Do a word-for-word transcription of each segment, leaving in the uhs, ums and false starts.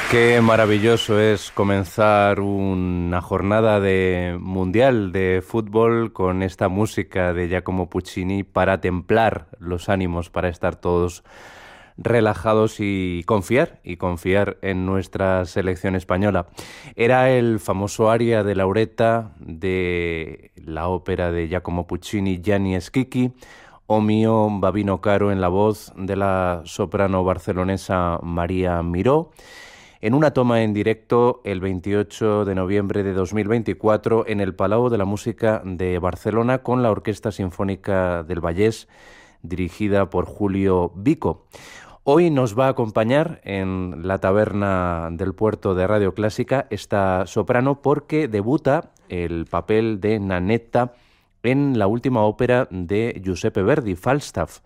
Qué maravilloso es comenzar una jornada de mundial de fútbol con esta música de Giacomo Puccini para templar los ánimos, para estar todos relajados y confiar, y confiar en nuestra selección española. Era el famoso aria de Lauretta de la ópera de Giacomo Puccini, Gianni Schicchi, o mio Babino Caro en la voz de la soprano barcelonesa María Miró, en una toma en directo el veintiocho de noviembre de dos mil veinticuatro en el Palau de la Música de Barcelona con la Orquesta Sinfónica del Vallès, dirigida por Julio Vico. Hoy nos va a acompañar en la taberna del puerto de Radio Clásica esta soprano porque debuta el papel de Nannetta en la última ópera de Giuseppe Verdi, Falstaff.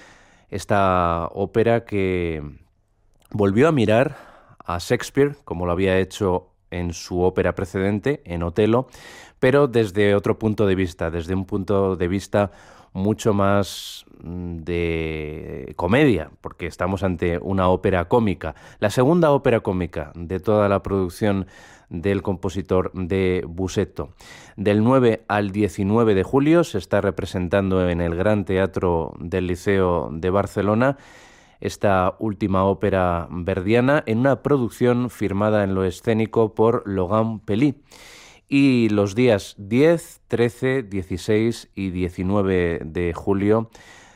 Esta ópera que volvió a mirar a Shakespeare, como lo había hecho en su ópera precedente, en Otelo, pero desde otro punto de vista, desde un punto de vista mucho más de comedia, porque estamos ante una ópera cómica, la segunda ópera cómica de toda la producción del compositor de Busetto. Del nueve al diecinueve de julio se está representando en el Gran Teatro del Liceo de Barcelona esta última ópera verdiana en una producción firmada en lo escénico por Logan Pelí. Y los días diez, trece, dieciséis y diecinueve de julio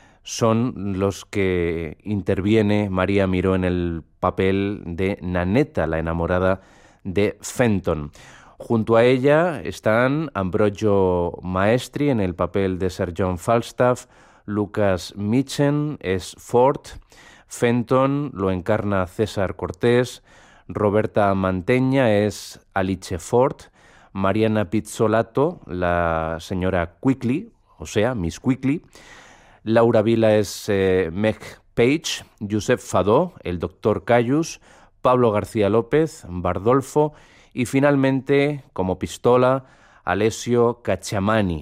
son los que interviene María Miró en el papel de Nannetta, la enamorada de Fenton. Junto a ella están Ambrogio Maestri en el papel de Sir John Falstaff, Lucas Mitchen es Ford, Fenton lo encarna César Cortés, Roberta Mantegna es Alice Ford, Mariana Pizzolato, la señora Quickly, o sea, Miss Quickly, Laura Vila es eh, Meg Page, Josep Fadó, el doctor Cayus, Pablo García López, Bardolfo y finalmente, como pistola, Alessio Cacciamani.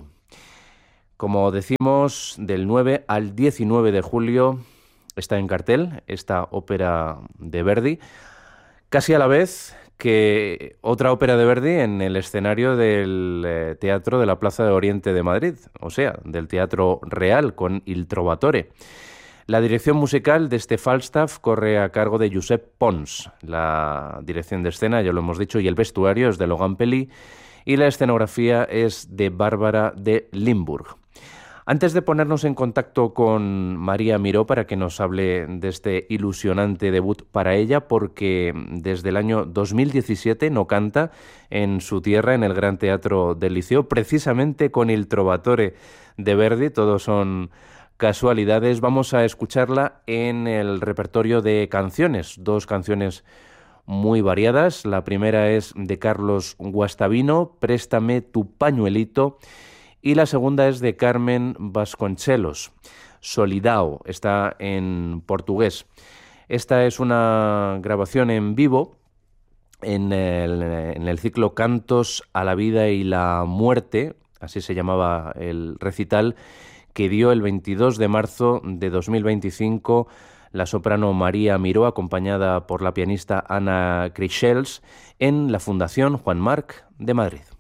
Como decimos, del nueve al diecinueve de julio está en cartel esta ópera de Verdi, casi a la vez que otra ópera de Verdi en el escenario del eh, Teatro de la Plaza de Oriente de Madrid, o sea, del Teatro Real con Il Trovatore. La dirección musical de este Falstaff corre a cargo de Josep Pons, la dirección de escena, ya lo hemos dicho, y el vestuario es de Logan Pelí, y la escenografía es de Bárbara de Limburg. Antes de ponernos en contacto con María Miró para que nos hable de este ilusionante debut para ella, porque desde el año dos mil diecisiete no canta en su tierra, en el Gran Teatro del Liceo, precisamente con Il Trovatore de Verdi, todos son casualidades. Vamos a escucharla en el repertorio de canciones, dos canciones muy variadas. La primera es de Carlos Guastavino, Préstame tu pañuelito, y la segunda es de Carmen Vasconcelos, Solidao, está en portugués. Esta es una grabación en vivo en el, en el ciclo Cantos a la vida y la muerte, así se llamaba el recital, que dio el veintidós de marzo de dos mil veinticinco la soprano María Miró, acompañada por la pianista Ana Crichels, en la Fundación Juan Marc de Madrid.